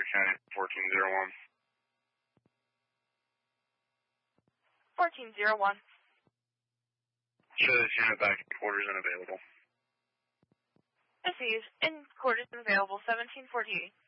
County 1401. 1401. Show this unit back in quarters and available. Received. In quarters and available, 1748.